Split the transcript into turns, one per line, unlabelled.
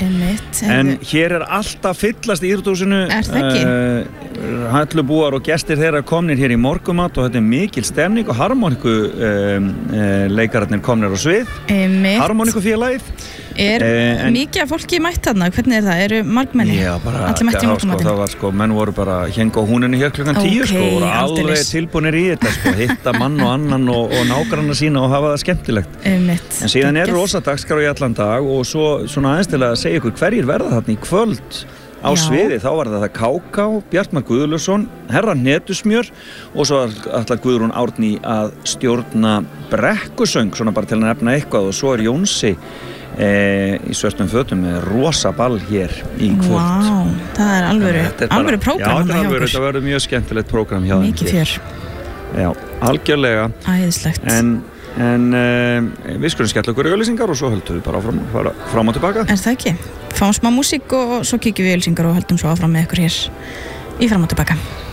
En hér alltaf fyllast í íþróttahúsinu.
Það ekki?
Hallubúar og gestir þeirra komnir hér í morgumat og þetta mikil stemning og harmoniku leikararnir komnir á svið. Harmonikufélagið.
Mikið af fólki mætt þarna, hvernig það? Eru margmenni?
Já, bara,
allir mætt í morgumatinn?
Það var menn voru bara hénga á húninni hér klukkan 10 og alveg tilbúnir í þetta hitta mann og annan og nágranna sína og hafa það skemmtilegt. En síðan rosa dagskrá í allan dag og svo svona aðeins til að segja ykkur hverjir verða þarna í kvöld á sviði. Þá var það Káká, Bjartmar Guðlusson, Herra Netusmjör og svo ætlar Guðrún Árný að stjórna brekkusöng, svona bara til að nefna eitthvað og svo Jónsi í svörtum fötum með rosa ball hér í kvöld.
Það alvöru prógram.
Já, þetta verður mjög skemmtilegt prógram hjá þeim.
Mikið fjör.
Já, algjörlega.
Æðislegt.
En við skulum skella okkur í auglýsingar og svo höldum við bara fram og tilbaka.
Það ekki? Fáum smá músík og svo kíkjum við í auglýsingar og höldum svo áfram með ykkur hér í fram og tilbaka.